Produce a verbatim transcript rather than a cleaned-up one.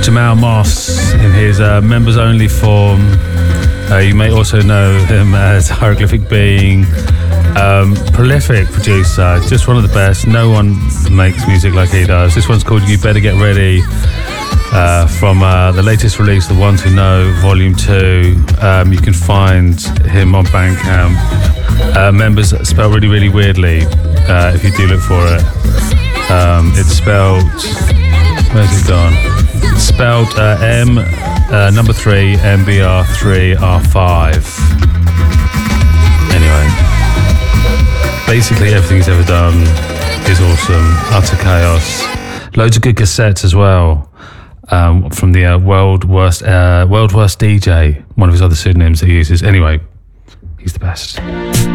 Jamal Moss in his uh, members only form. Uh, you may also know him as Hieroglyphic Being. Um, prolific producer, just one of the best. No one makes music like he does. This one's called You Better Get Ready, uh, from uh, the latest release, The Ones Who Know, Volume two. Um, you can find him on Bandcamp. Uh, members spelled really, really weirdly, uh, if you do look for it. Um, it's spelled, where's it gone? It's spelled uh, M, uh, number three, M B R three R five. Anyway, basically everything he's ever done is awesome. Utter chaos. Loads of good cassettes as well, um, from the uh, World Worst uh, World Worst D J, one of his other pseudonyms that he uses. Anyway, he's the best.